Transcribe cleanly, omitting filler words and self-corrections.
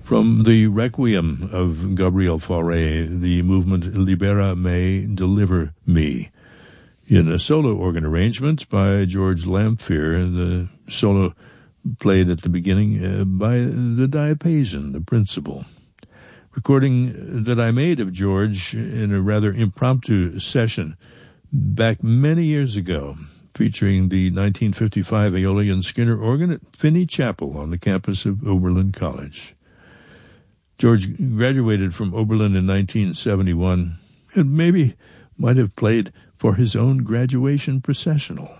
From the Requiem of Gabriel Fauré, the movement Libera Me, Deliver Me, in a solo organ arrangement by George Lamphere, the solo played at the beginning by the Diapason, the principal. Recording that I made of George in a rather impromptu session back many years ago, featuring the 1955 Aeolian Skinner organ at Finney Chapel on the campus of Oberlin College. George graduated from Oberlin in 1971 and maybe might have played for his own graduation processional.